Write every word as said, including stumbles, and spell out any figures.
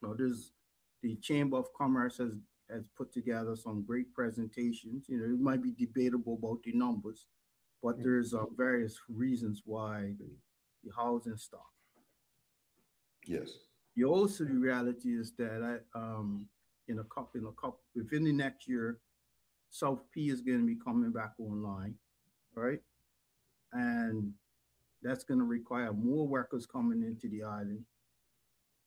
know, there's the Chamber of Commerce has has put together some great presentations. You know, it might be debatable about the numbers, but there's uh, various reasons why the housing stock. Yes. The also the reality is that I, um, in a couple, in a couple, within the next year, South P is going to be coming back online, right? And that's going to require more workers coming into the island.